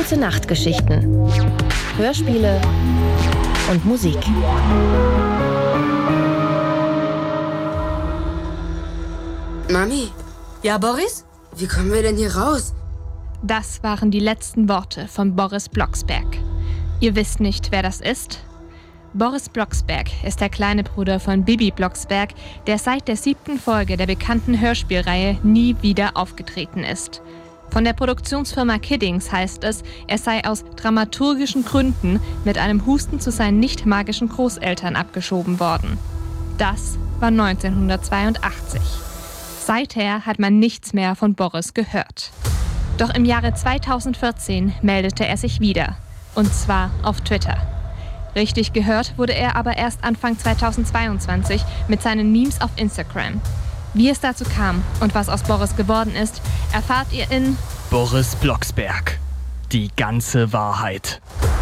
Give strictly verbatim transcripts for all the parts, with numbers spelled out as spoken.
Gute-Nacht-Geschichten, Hörspiele und Musik. Mami? Ja, Boris? Wie kommen wir denn hier raus? Das waren die letzten Worte von Boris Blocksberg. Ihr wisst nicht, wer das ist? Boris Blocksberg ist der kleine Bruder von Bibi Blocksberg, der seit der siebten Folge der bekannten Hörspielreihe nie wieder aufgetreten ist. Von der Produktionsfirma Kiddings heißt es, er sei aus dramaturgischen Gründen mit einem Husten zu seinen nicht magischen Großeltern abgeschoben worden. Das war neunzehnhundertzweiundachtzig. Seither hat man nichts mehr von Boris gehört. Doch im Jahre zweitausendvierzehn meldete er sich wieder. Und zwar auf Twitter. Richtig gehört wurde er aber erst Anfang zweitausendzweiundzwanzig mit seinen Memes auf Instagram. Wie es dazu kam und was aus Boris geworden ist, erfahrt ihr in Boris Blocksberg. Die ganze Wahrheit.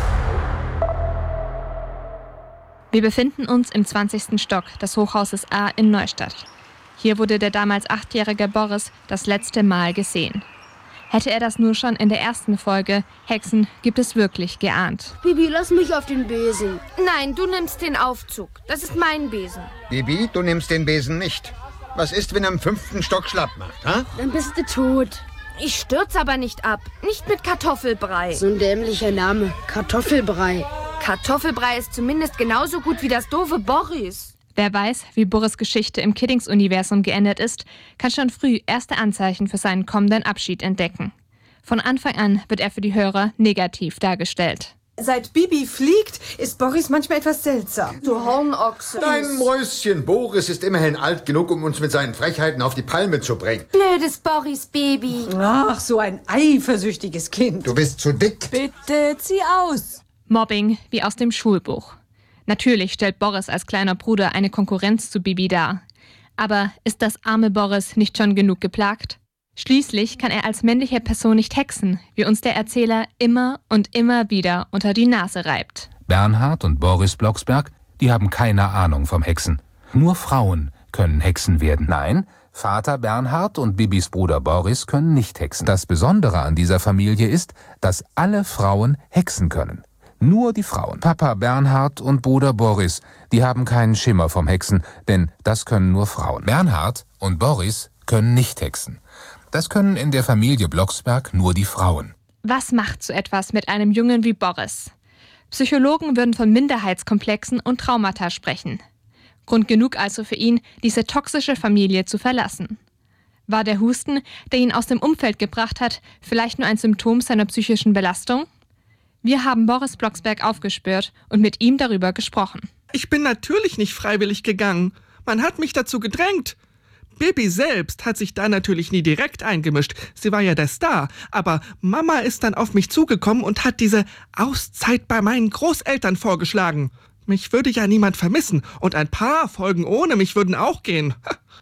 Wir befinden uns im zwanzigsten Stock des Hochhauses A in Neustadt. Hier wurde der damals achtjährige Boris das letzte Mal gesehen. Hätte er das nur schon in der ersten Folge Hexen gibt es wirklich geahnt. Bibi, lass mich auf den Besen. Nein, du nimmst den Aufzug. Das ist mein Besen. Bibi, du nimmst den Besen nicht. Was ist, wenn er im fünften Stock schlapp macht, ha? Dann bist du tot. Ich stürze aber nicht ab. Nicht mit Kartoffelbrei. So ein dämlicher Name. Kartoffelbrei. Kartoffelbrei ist zumindest genauso gut wie das doofe Boris. Wer weiß, wie Boris' Geschichte im Kiddings-Universum geendet ist, kann schon früh erste Anzeichen für seinen kommenden Abschied entdecken. Von Anfang an wird er für die Hörer negativ dargestellt. Seit Bibi fliegt, ist Boris manchmal etwas seltsam. Du Hornochse. Dein Mäuschen, Boris ist immerhin alt genug, um uns mit seinen Frechheiten auf die Palme zu bringen. Blödes Boris-Baby. Ach, so ein eifersüchtiges Kind. Du bist zu dick. Bitte, zieh aus. Mobbing wie aus dem Schulbuch. Natürlich stellt Boris als kleiner Bruder eine Konkurrenz zu Bibi dar. Aber ist das arme Boris nicht schon genug geplagt? Schließlich kann er als männliche Person nicht hexen, wie uns der Erzähler immer und immer wieder unter die Nase reibt. Bernhard und Boris Blocksberg, die haben keine Ahnung vom Hexen. Nur Frauen können Hexen werden. Nein, Vater Bernhard und Bibis Bruder Boris können nicht hexen. Das Besondere an dieser Familie ist, dass alle Frauen hexen können. Nur die Frauen. Papa Bernhard und Bruder Boris, die haben keinen Schimmer vom Hexen, denn das können nur Frauen. Bernhard und Boris können nicht hexen. Das können in der Familie Blocksberg nur die Frauen. Was macht so etwas mit einem Jungen wie Boris? Psychologen würden von Minderheitskomplexen und Traumata sprechen. Grund genug also für ihn, diese toxische Familie zu verlassen. War der Husten, der ihn aus dem Umfeld gebracht hat, vielleicht nur ein Symptom seiner psychischen Belastung? Wir haben Boris Blocksberg aufgespürt und mit ihm darüber gesprochen. Ich bin natürlich nicht freiwillig gegangen. Man hat mich dazu gedrängt. Bibi selbst hat sich da natürlich nie direkt eingemischt. Sie war ja der Star. Aber Mama ist dann auf mich zugekommen und hat diese Auszeit bei meinen Großeltern vorgeschlagen. Mich würde ja niemand vermissen. Und ein paar Folgen ohne mich würden auch gehen.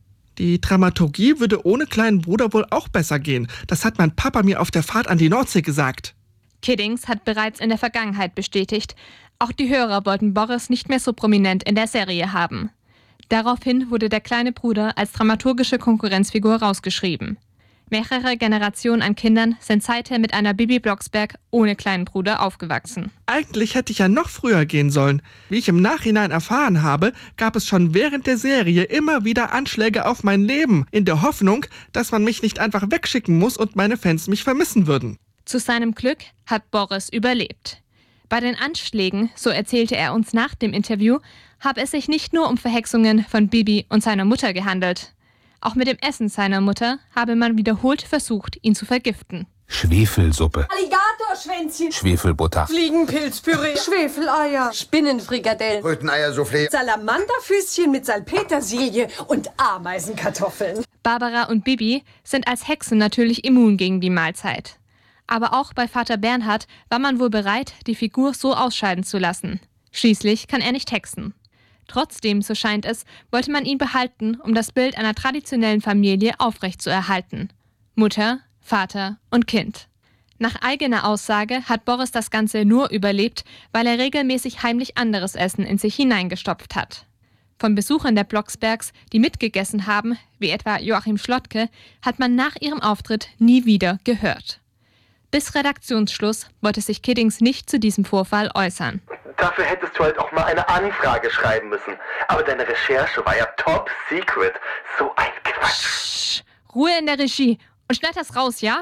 Die Dramaturgie würde ohne kleinen Bruder wohl auch besser gehen. Das hat mein Papa mir auf der Fahrt an die Nordsee gesagt. Kiddings hat bereits in der Vergangenheit bestätigt, auch die Hörer wollten Boris nicht mehr so prominent in der Serie haben. Daraufhin wurde der kleine Bruder als dramaturgische Konkurrenzfigur rausgeschrieben. Mehrere Generationen an Kindern sind seither mit einer Bibi Blocksberg ohne kleinen Bruder aufgewachsen. Eigentlich hätte ich ja noch früher gehen sollen. Wie ich im Nachhinein erfahren habe, gab es schon während der Serie immer wieder Anschläge auf mein Leben, in der Hoffnung, dass man mich nicht einfach wegschicken muss und meine Fans mich vermissen würden. Zu seinem Glück hat Boris überlebt. Bei den Anschlägen, so erzählte er uns nach dem Interview, habe es sich nicht nur um Verhexungen von Bibi und seiner Mutter gehandelt. Auch mit dem Essen seiner Mutter habe man wiederholt versucht, ihn zu vergiften. Schwefelsuppe, Alligatorschwänzchen, Schwefelbutter, Fliegenpilzpüree, Schwefeleier, Spinnenfrikadellen, Röteneiersoufflé, Salamanderfüßchen mit Salpetersilie und Ameisenkartoffeln. Barbara und Bibi sind als Hexen natürlich immun gegen die Mahlzeit. Aber auch bei Vater Bernhard war man wohl bereit, die Figur so ausscheiden zu lassen. Schließlich kann er nicht hexen. Trotzdem, so scheint es, wollte man ihn behalten, um das Bild einer traditionellen Familie aufrechtzuerhalten. Mutter, Vater und Kind. Nach eigener Aussage hat Boris das Ganze nur überlebt, weil er regelmäßig heimlich anderes Essen in sich hineingestopft hat. Von Besuchern der Blocksbergs, die mitgegessen haben, wie etwa Joachim Schlottke, hat man nach ihrem Auftritt nie wieder gehört. Bis Redaktionsschluss wollte sich Kiddings nicht zu diesem Vorfall äußern. Dafür hättest du halt auch mal eine Anfrage schreiben müssen. Aber deine Recherche war ja top secret. So ein Quatsch. Psst, Ruhe in der Regie und schneid das raus, ja?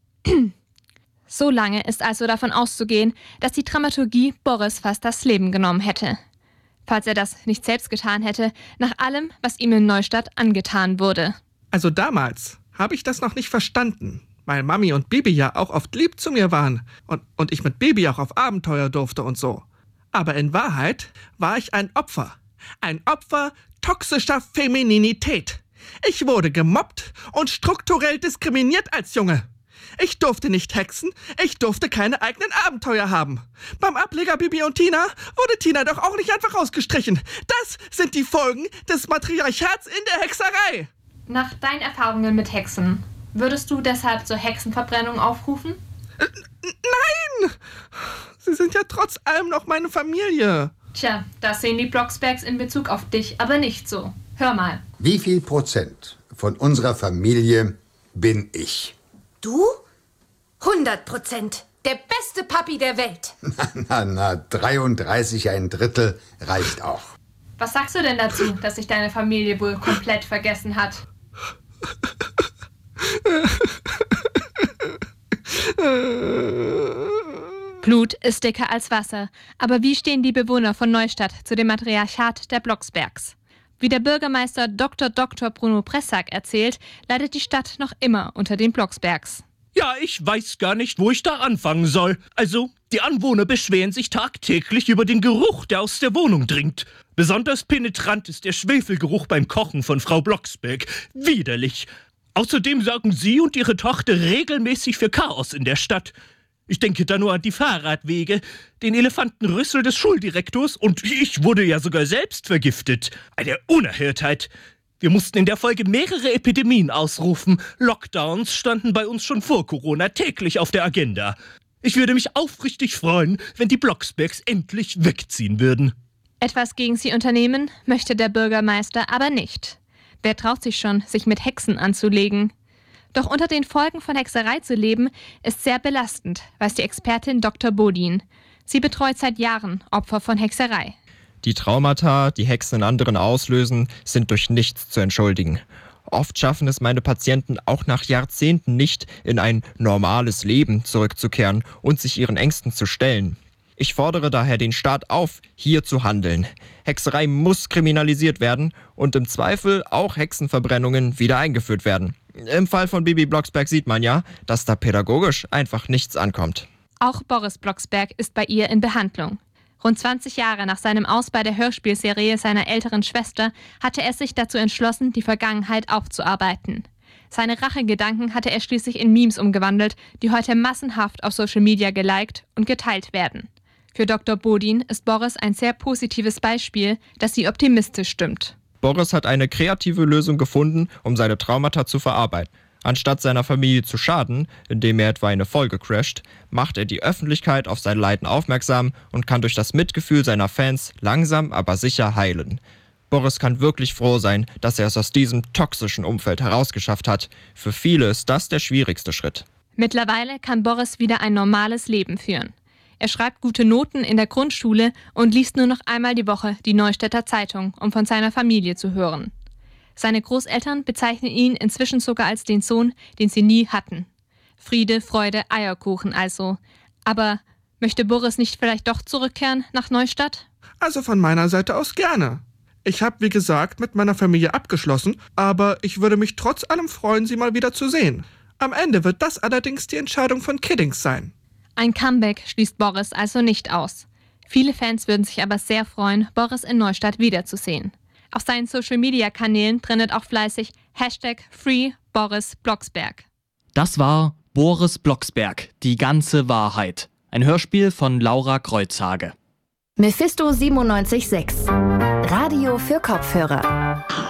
So lange ist also davon auszugehen, dass die Dramaturgie Boris fast das Leben genommen hätte. Falls er das nicht selbst getan hätte, nach allem, was ihm in Neustadt angetan wurde. Also damals habe ich das noch nicht verstanden, weil Mami und Bibi ja auch oft lieb zu mir waren und, und ich mit Bibi auch auf Abenteuer durfte und so. Aber in Wahrheit war ich ein Opfer. Ein Opfer toxischer Femininität. Ich wurde gemobbt und strukturell diskriminiert als Junge. Ich durfte nicht hexen, ich durfte keine eigenen Abenteuer haben. Beim Ableger Bibi und Tina wurde Tina doch auch nicht einfach rausgestrichen. Das sind die Folgen des Matriarchats in der Hexerei. Nach deinen Erfahrungen mit Hexen, würdest du deshalb zur Hexenverbrennung aufrufen? Äh, nein! Sie sind ja trotz allem noch meine Familie. Tja, das sehen die Blocksbergs in Bezug auf dich aber nicht so. Hör mal. Wie viel Prozent von unserer Familie bin ich? Du? hundert Prozent. Der beste Papi der Welt. Na, na, na, dreiunddreißig, ein Drittel reicht auch. Was sagst du denn dazu, dass sich deine Familie wohl komplett vergessen hat? Blut ist dicker als Wasser. Aber wie stehen die Bewohner von Neustadt zu dem Matriarchat der Blocksbergs? Wie der Bürgermeister Doktor Doktor Bruno Pressack erzählt, leidet die Stadt noch immer unter den Blocksbergs. Ja, ich weiß gar nicht, wo ich da anfangen soll. Also, die Anwohner beschweren sich tagtäglich über den Geruch, der aus der Wohnung dringt. Besonders penetrant ist der Schwefelgeruch beim Kochen von Frau Blocksberg. Widerlich. Außerdem sorgen sie und ihre Tochter regelmäßig für Chaos in der Stadt. Ich denke da nur an die Fahrradwege, den Elefantenrüssel des Schuldirektors und ich wurde ja sogar selbst vergiftet. Eine Unerhörtheit. Wir mussten in der Folge mehrere Epidemien ausrufen. Lockdowns standen bei uns schon vor Corona täglich auf der Agenda. Ich würde mich aufrichtig freuen, wenn die Blocksbergs endlich wegziehen würden. Etwas gegen sie unternehmen möchte der Bürgermeister aber nicht. Wer traut sich schon, sich mit Hexen anzulegen? Doch unter den Folgen von Hexerei zu leben, ist sehr belastend, weiß die Expertin Doktor Bodin. Sie betreut seit Jahren Opfer von Hexerei. Die Traumata, die Hexen in anderen auslösen, sind durch nichts zu entschuldigen. Oft schaffen es meine Patienten auch nach Jahrzehnten nicht, in ein normales Leben zurückzukehren und sich ihren Ängsten zu stellen. Ich fordere daher den Staat auf, hier zu handeln. Hexerei muss kriminalisiert werden und im Zweifel auch Hexenverbrennungen wieder eingeführt werden. Im Fall von Bibi Blocksberg sieht man ja, dass da pädagogisch einfach nichts ankommt. Auch Boris Blocksberg ist bei ihr in Behandlung. Rund zwanzig Jahre nach seinem Aus bei der Hörspielserie seiner älteren Schwester hatte er sich dazu entschlossen, die Vergangenheit aufzuarbeiten. Seine Rachegedanken hatte er schließlich in Memes umgewandelt, die heute massenhaft auf Social Media geliked und geteilt werden. Für Doktor Bodin ist Boris ein sehr positives Beispiel, das sie optimistisch stimmt. Boris hat eine kreative Lösung gefunden, um seine Traumata zu verarbeiten. Anstatt seiner Familie zu schaden, indem er etwa eine Folge crasht, macht er die Öffentlichkeit auf sein Leiden aufmerksam und kann durch das Mitgefühl seiner Fans langsam, aber sicher heilen. Boris kann wirklich froh sein, dass er es aus diesem toxischen Umfeld herausgeschafft hat. Für viele ist das der schwierigste Schritt. Mittlerweile kann Boris wieder ein normales Leben führen. Er schreibt gute Noten in der Grundschule und liest nur noch einmal die Woche die Neustädter Zeitung, um von seiner Familie zu hören. Seine Großeltern bezeichnen ihn inzwischen sogar als den Sohn, den sie nie hatten. Friede, Freude, Eierkuchen also. Aber möchte Boris nicht vielleicht doch zurückkehren nach Neustadt? Also von meiner Seite aus gerne. Ich habe, wie gesagt, mit meiner Familie abgeschlossen, aber ich würde mich trotz allem freuen, sie mal wieder zu sehen. Am Ende wird das allerdings die Entscheidung von Kiddings sein. Ein Comeback schließt Boris also nicht aus. Viele Fans würden sich aber sehr freuen, Boris in Neustadt wiederzusehen. Auf seinen Social-Media-Kanälen trendet auch fleißig Hashtag Free Boris Blocksberg. Das war Boris Blocksberg, die ganze Wahrheit. Ein Hörspiel von Laura Kreuzhage. Mephisto siebenundneunzig Komma sechs. Radio für Kopfhörer.